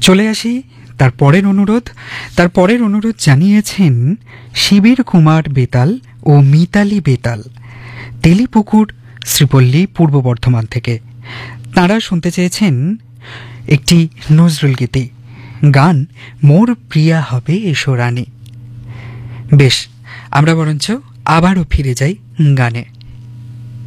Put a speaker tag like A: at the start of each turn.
A: চলে আসি তার পরের অনুরোধ জানিয়েছেন শিবির কুমার বেতাল ও মিতালি বেতাল, তেলিপুকুর, শ্রীপল্লী, পূর্ব বর্ধমান থেকে। তাঁরা শুনতে চেয়েছেন একটি নজরুল গীতি, গান মোর প্রিয়া হবে এসো রানী। বেশ, আমরা বরঞ্চ আবারও ফিরে যাই গানে।